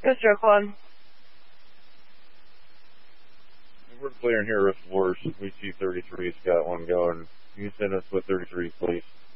Yes, Joe Claude. We're clearing here, Reservoirs. We see 33's got one going. Can you send us with 33, please?